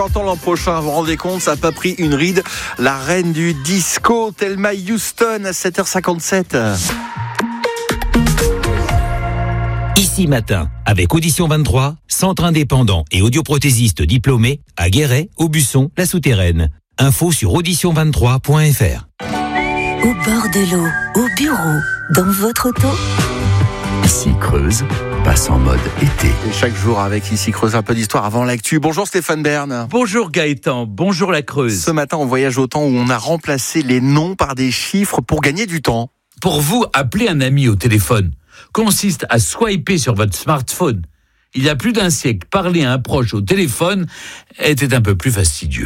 L'an prochain, vous vous rendez compte, ça n'a pas pris une ride. La reine du disco, Thelma Houston, à 7h57. Ici Matin, avec Audition 23, centre indépendant et audioprothésiste diplômé à Guéret, Aubusson, La Souterraine. Info sur audition23.fr. Au bord de l'eau, au bureau, dans votre auto. Ici Creuse passe en mode été. Et chaque jour avec Ici Creuse, un peu d'histoire avant l'actu. Bonjour Stéphane Bern. Bonjour Gaëtan, bonjour la Creuse. Ce matin, on voyage au temps où on a remplacé les noms par des chiffres pour gagner du temps. Pour vous, appeler un ami au téléphone consiste à swiper sur votre smartphone. Il y a plus d'un siècle, parler à un proche au téléphone était un peu plus fastidieux.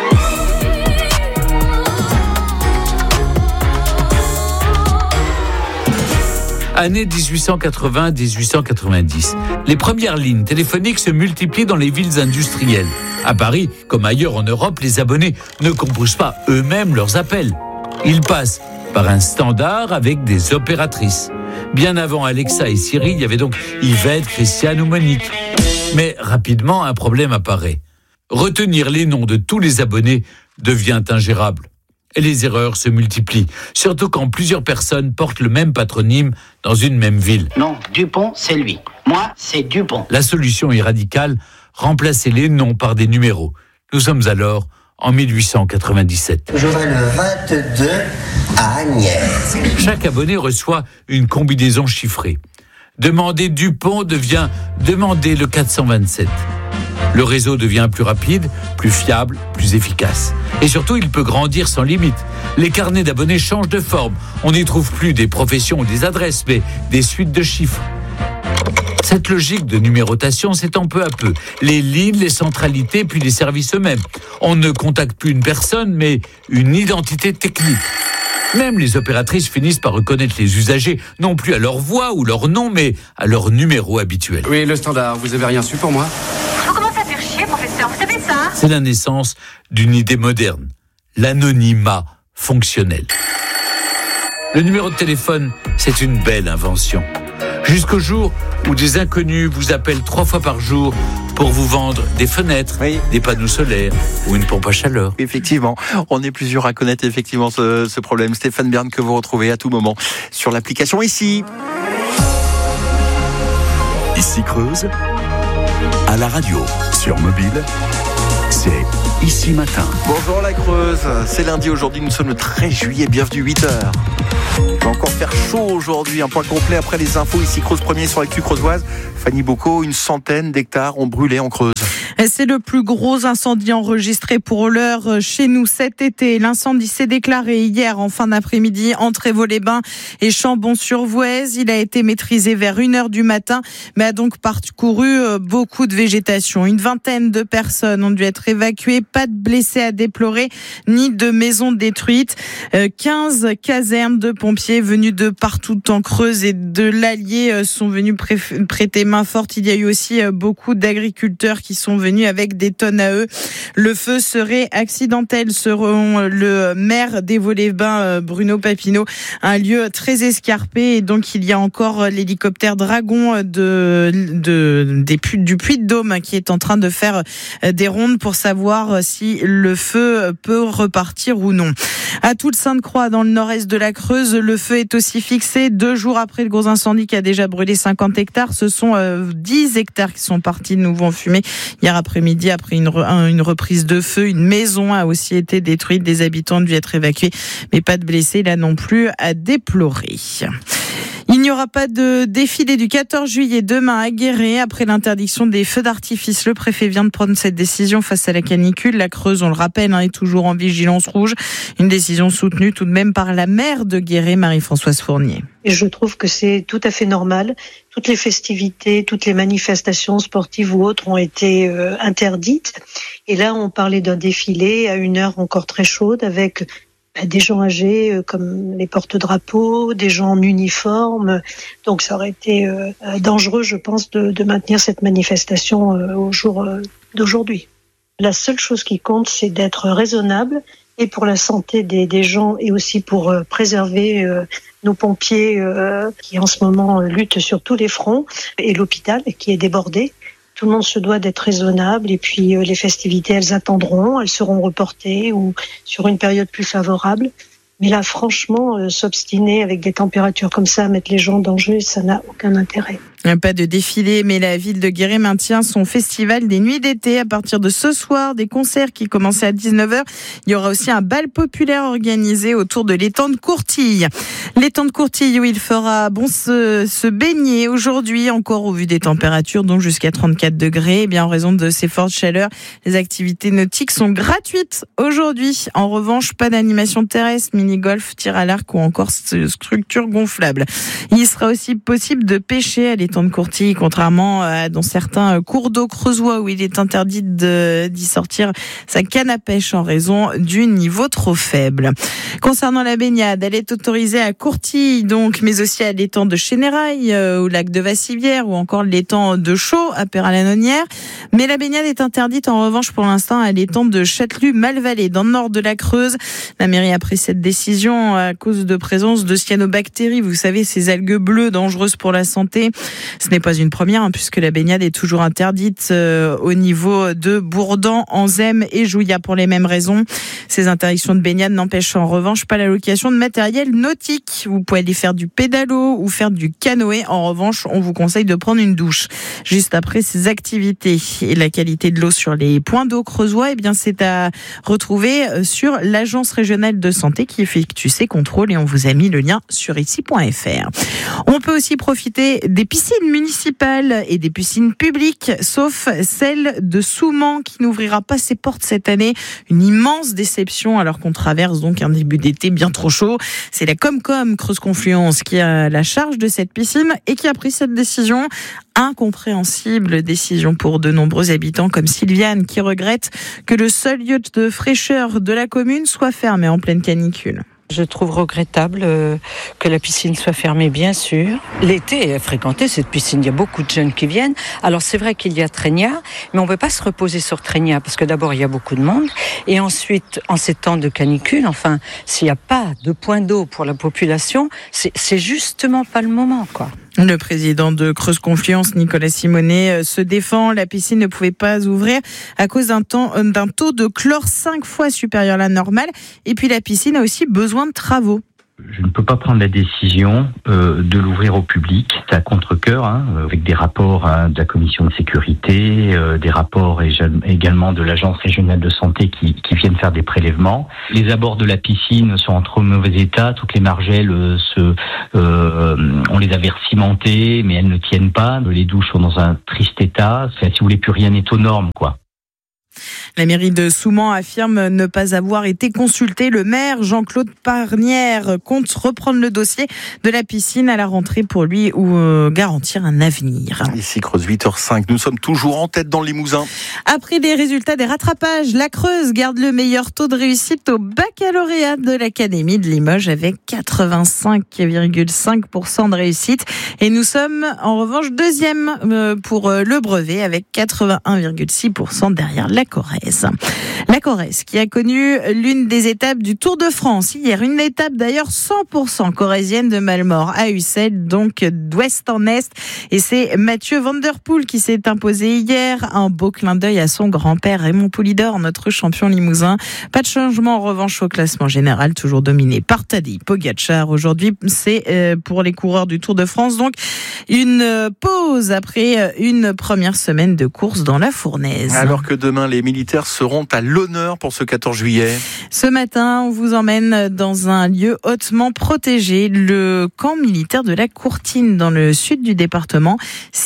Année 1880-1890. Les premières lignes téléphoniques se multiplient dans les villes industrielles. À Paris, comme ailleurs en Europe, les abonnés ne composent pas eux-mêmes leurs appels. Ils passent par un standard avec des opératrices. Bien avant Alexa et Siri, il y avait donc Yvette, Christiane ou Monique. Mais rapidement, un problème apparaît. Retenir les noms de tous les abonnés devient ingérable. Et les erreurs se multiplient, surtout quand plusieurs personnes portent le même patronyme dans une même ville. Non, Dupont, c'est lui. Moi, c'est Dupont. La solution est radicale, remplacer les noms par des numéros. Nous sommes alors en 1897. J'aurai le 22 à Agnès. Chaque abonné reçoit une combinaison chiffrée. Demander Dupont devient demander le 427. Le réseau devient plus rapide, plus fiable, plus efficace. Et surtout, il peut grandir sans limite. Les carnets d'abonnés changent de forme. On n'y trouve plus des professions ou des adresses, mais des suites de chiffres. Cette logique de numérotation s'étend peu à peu. Les lignes, les centralités, puis les services eux-mêmes. On ne contacte plus une personne, mais une identité technique. Même les opératrices finissent par reconnaître les usagers, non plus à leur voix ou leur nom, mais à leur numéro habituel. Oui, le standard. Vous avez rien su pour moi ? Vous commencez à faire chier, professeur. Vous savez ça ? C'est la naissance d'une idée moderne, l'anonymat fonctionnel. Le numéro de téléphone, c'est une belle invention. Jusqu'au jour où des inconnus vous appellent 3 fois par jour pour vous vendre des fenêtres, des panneaux solaires ou une pompe à chaleur. Effectivement, on est plusieurs à connaître effectivement ce problème. Stéphane Bern que vous retrouvez à tout moment sur l'application Ici. Ici Creuse, à la radio, sur mobile, c'est Ici Matin. Bonjour la Creuse, c'est lundi aujourd'hui, nous sommes le 13 juillet, bienvenue 8h. Il va encore faire chaud aujourd'hui, un point complet après les infos. Ici Creuse premier sur l'actu creusoise. Fanny Bocco, 100 d'hectares ont brûlé en Creuse. C'est le plus gros incendie enregistré pour l'heure chez nous cet été. L'incendie s'est déclaré hier en fin d'après-midi entre Évaux-les-Bains et Chambon-sur-Voueize. Il a été maîtrisé vers 1h du matin, mais a donc parcouru beaucoup de végétation. Une vingtaine de personnes ont dû être évacuées. Pas de blessés à déplorer, ni de maisons détruites. 15 casernes de pompiers venus de partout en Creuse et de l'Allier sont venus prêter main forte. Il y a eu aussi beaucoup d'agriculteurs qui sont venus avec des tonnes à eux. Le feu serait accidentel selon le maire d'Évaux-les-Bains, Bruno Papineau. Un lieu très escarpé et donc il y a encore l'hélicoptère Dragon du Puy-de-Dôme qui est en train de faire des rondes pour savoir si le feu peut repartir ou non. À Toul-Sainte-Croix, dans le nord-est de la Creuse, le feu est aussi fixé 2 jours après le gros incendie qui a déjà brûlé 50 hectares. Ce sont 10 hectares qui sont partis de nouveau en fumée. Hier après-midi, après une reprise de feu, une maison a aussi été détruite. Des habitants ont dû être évacués, mais pas de blessés là non plus à déplorer. Il n'y aura pas de défilé du 14 juillet demain à Guéret après l'interdiction des feux d'artifice. Le préfet vient de prendre cette décision face à la canicule. La Creuse, on le rappelle, est toujours en vigilance rouge. Une décision soutenue tout de même par la maire de Guéret, Marie-Françoise Fournier. Et je trouve que c'est tout à fait normal. Toutes les festivités, toutes les manifestations sportives ou autres ont été interdites. Et là, on parlait d'un défilé à une heure encore très chaude avec des gens âgés comme les porte-drapeaux, des gens en uniforme. Donc ça aurait été dangereux, je pense, de maintenir cette manifestation au jour d'aujourd'hui. La seule chose qui compte, c'est d'être raisonnable et pour la santé des gens et aussi pour préserver nos pompiers qui en ce moment luttent sur tous les fronts et l'hôpital qui est débordé. Tout le monde se doit d'être raisonnable et puis les festivités, elles attendront, elles seront reportées ou sur une période plus favorable. Mais là, franchement, s'obstiner avec des températures comme ça, mettre les gens en danger, ça n'a aucun intérêt. Pas de défilé, mais la ville de Guéret maintient son festival des nuits d'été à partir de ce soir. Des concerts qui commençaient à 19h. Il y aura aussi un bal populaire organisé autour de l'étang de Courtille. L'étang de Courtille où il fera bon se baigner aujourd'hui, encore au vu des températures, donc jusqu'à 34 degrés. Et bien, en raison de ces fortes chaleurs, les activités nautiques sont gratuites aujourd'hui. En revanche, pas d'animation terrestre, mini-golf, tir à l'arc ou encore structure gonflable. Il sera aussi possible de pêcher à l'étang de Courtille, contrairement à dans certains cours d'eau creusois où il est interdit d'y sortir sa canne à pêche en raison du niveau trop faible. Concernant la baignade, elle est autorisée à Courtille, donc, mais aussi à l'étang de Chénérail, au lac de Vassivière ou encore l'étang de Chaux à Peyrat-la-Nonière. Mais la baignade est interdite en revanche pour l'instant à l'étang de Châtelus-Malvalais dans le nord de la Creuse. La mairie a pris cette décision à cause de présence de cyanobactéries, vous savez, ces algues bleues dangereuses pour la santé. Ce n'est pas une première, puisque la baignade est toujours interdite au niveau de Bourdan, Anzem et Jouillat pour les mêmes raisons. Ces interdictions de baignade n'empêchent en revanche pas la location de matériel nautique. Vous pouvez aller faire du pédalo ou faire du canoë. En revanche, on vous conseille de prendre une douche juste après ces activités. Et la qualité de l'eau sur les points d'eau creusois, eh bien, c'est à retrouver sur l'Agence régionale de santé qui effectue ces contrôles et on vous a mis le lien sur ici.fr. On peut aussi profiter des piscines municipales et des piscines publiques, sauf celle de Souman qui n'ouvrira pas ses portes cette année. Une immense déception alors qu'on traverse donc un début d'été bien trop chaud. C'est la Comcom Creuse-Confluence qui a la charge de cette piscine et qui a pris cette décision. Incompréhensible décision pour de nombreux habitants comme Sylviane qui regrette que le seul lieu de fraîcheur de la commune soit fermé en pleine canicule. Je trouve regrettable que la piscine soit fermée, bien sûr. L'été est fréquenté cette piscine, il y a beaucoup de jeunes qui viennent. Alors c'est vrai qu'il y a Trégnat, mais on ne peut pas se reposer sur Trégnat parce que d'abord il y a beaucoup de monde et ensuite en ces temps de canicule, enfin s'il n'y a pas de point d'eau pour la population, c'est justement pas le moment, quoi. Le président de Creuse-Confluence, Nicolas Simonet, se défend. La piscine ne pouvait pas ouvrir à cause d'un taux de chlore 5 fois supérieur à la normale. Et puis la piscine a aussi besoin de travaux. Je ne peux pas prendre la décision de l'ouvrir au public. C'est à contre-cœur, avec des rapports de la commission de sécurité, des rapports également de l'agence régionale de santé qui viennent faire des prélèvements. Les abords de la piscine sont en trop mauvais état. Toutes les margelles on les avait recimentées, mais elles ne tiennent pas. Les douches sont dans un triste état. Si vous voulez, plus rien n'est aux normes, quoi. La mairie de Souman affirme ne pas avoir été consultée. Le maire Jean-Claude Parnière compte reprendre le dossier de la piscine à la rentrée pour lui garantir un avenir. Ici Creuse 8h05, nous sommes toujours en tête dans le Limousin. Après les résultats des rattrapages, la Creuse garde le meilleur taux de réussite au baccalauréat de l'Académie de Limoges avec 85,5% de réussite. Et nous sommes en revanche deuxième pour le brevet avec 81,6% derrière la Corrèze. La Corrèze qui a connu l'une des étapes du Tour de France hier, une étape d'ailleurs 100% corrézienne de Malmort à Ussel, donc d'ouest en est, et c'est Mathieu Van Der Poel qui s'est imposé hier. Un beau clin d'œil à son grand-père Raymond Poulidor, notre champion limousin. Pas de changement en revanche au classement général, toujours dominé par Tadej Pogačar. Aujourd'hui, c'est pour les coureurs du Tour de France, donc une pause après une première semaine de course dans la fournaise. Alors que demain, les militaires seront à l'honneur pour ce 14 juillet. Ce matin, on vous emmène dans un lieu hautement protégé, le camp militaire de la Courtine, dans le sud du département.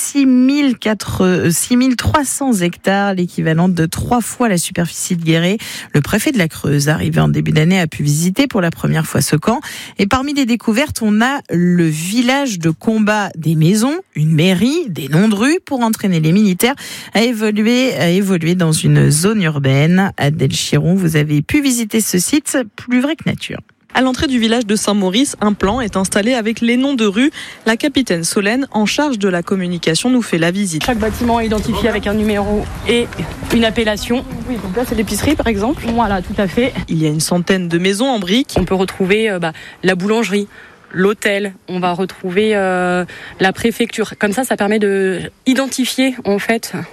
6300 hectares, l'équivalent de 3 fois la superficie de Guéret. Le préfet de la Creuse, arrivé en début d'année, a pu visiter pour la première fois ce camp. Et parmi les découvertes, on a le village de combat des maisons, une mairie, des noms de rues pour entraîner les militaires à évoluer dans une zone urbaine. Adèle Chiron, vous avez pu visiter ce site, plus vrai que nature. À l'entrée du village de Saint-Maurice, un plan est installé avec les noms de rues. La capitaine Solène, en charge de la communication, nous fait la visite. Chaque bâtiment est identifié avec un numéro et une appellation. Oui, donc là c'est l'épicerie par exemple. Voilà, tout à fait. Il y a une centaine de maisons en briques. On peut retrouver la boulangerie, l'hôtel, on va retrouver la préfecture. Comme ça permet de identifier en fait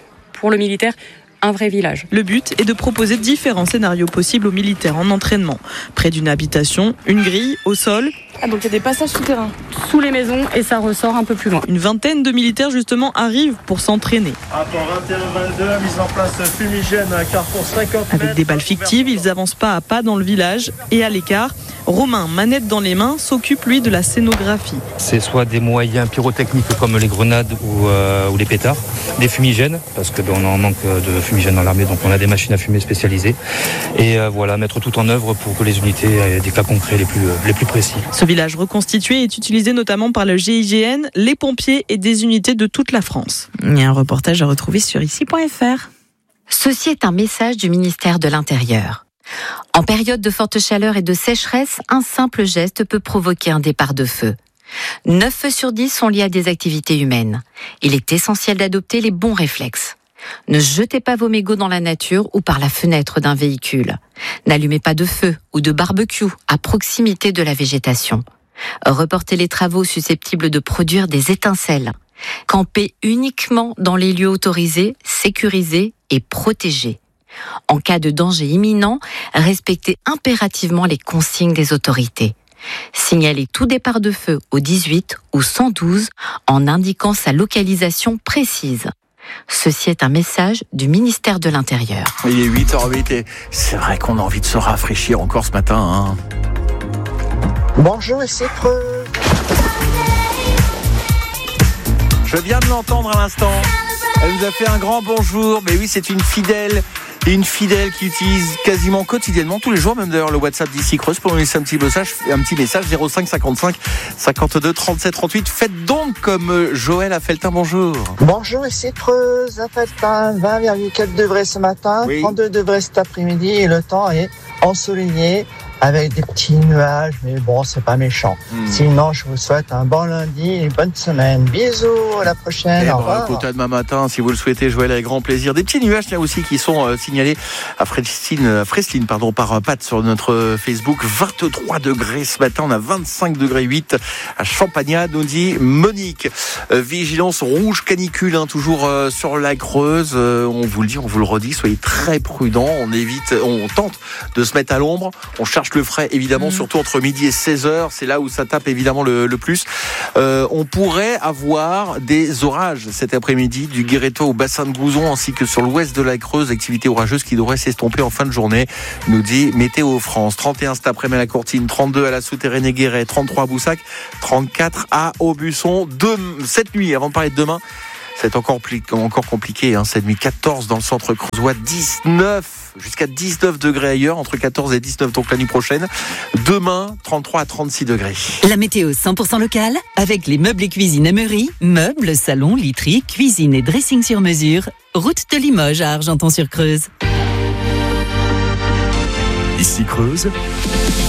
pour le militaire un vrai village. Le but est de proposer différents scénarios possibles aux militaires en entraînement. Près d'une habitation, une grille au sol. Donc il y a des passages souterrains sous les maisons et ça ressort un peu plus loin. Une vingtaine de militaires justement arrivent pour s'entraîner. Rapport 21-22, mise en place fumigène à carrefour 50 mètres. Avec des balles fictives, ils avancent pas à pas dans le village et à l'écart. Romain, manette dans les mains, s'occupe lui de la scénographie. C'est soit des moyens pyrotechniques comme les grenades ou les pétards, des fumigènes, parce qu'on en manque de fumigènes dans l'armée, donc on a des machines à fumer spécialisées. Et voilà, mettre tout en œuvre pour que les unités aient des cas concrets les plus précis. Ce village reconstitué est utilisé notamment par le GIGN, les pompiers et des unités de toute la France. Il y a un reportage à retrouver sur ici.fr. Ceci est un message du ministère de l'Intérieur. En période de forte chaleur et de sécheresse, un simple geste peut provoquer un départ de feu. 9 feux sur 10 sont liés à des activités humaines. Il est essentiel d'adopter les bons réflexes. Ne jetez pas vos mégots dans la nature ou par la fenêtre d'un véhicule. N'allumez pas de feu ou de barbecue à proximité de la végétation. Reportez les travaux susceptibles de produire des étincelles. Campez uniquement dans les lieux autorisés, sécurisés et protégés. En cas de danger imminent, respectez impérativement les consignes des autorités. Signalez tout départ de feu au 18 ou 112 en indiquant sa localisation précise. Ceci est un message du ministère de l'Intérieur. Il est 8h08 et c'est vrai qu'on a envie de se rafraîchir encore ce matin. Hein. Bonjour, ici Creux. Je viens de l'entendre à l'instant. Elle nous a fait un grand bonjour. Mais oui, c'est une fidèle qui utilise quasiment quotidiennement, tous les jours, même d'ailleurs le WhatsApp d'ici Creuse pour nous laisser un petit message 05 55 52 37 38. Faites donc comme Joël à Felletin, bonjour. Bonjour, ici Creuse, à Felletin, 20,4 degrés ce matin, oui. 32 degrés cet après-midi et le temps est ensoleillé avec des petits nuages, mais bon, c'est pas méchant. Sinon, je vous souhaite un bon lundi et une bonne semaine. Bisous, à la prochaine. Au revoir. Écoute, à demain matin, si vous le souhaitez, Joël, avec grand plaisir. Des petits nuages, tiens, aussi, qui sont signalés à Fresline, par Pat sur notre Facebook. 23 degrés ce matin, on a 25 degrés 8 à Champagnat, nous dit Monique. Vigilance rouge canicule, toujours sur la Creuse. On vous le dit, on vous le redit, soyez très prudents. On tente de se mettre à l'ombre. On cherche le frais, évidemment, surtout entre midi et 16h. C'est là où ça tape, évidemment, le plus. On pourrait avoir des orages cet après-midi du Guérétois au bassin de Gouzon, ainsi que sur l'ouest de la Creuse. Activité orageuse qui devrait s'estomper en fin de journée, nous dit Météo France. 31 cet après-midi à la Courtine, 32 à la Souterraine et Guéret, 33 à Boussac, 34 à Aubusson. Cette nuit, avant de parler de demain, c'est encore compliqué, cette nuit. 14 dans le centre creusois, 19 jusqu'à 19 degrés ailleurs, entre 14 et 19 donc la nuit prochaine. Demain, 33 à 36 degrés. La météo 100% locale, avec les meubles et cuisine Emery, meubles, salons, literie, cuisine et dressing sur mesure. Route de Limoges à Argenton-sur-Creuse. Ici Creuse.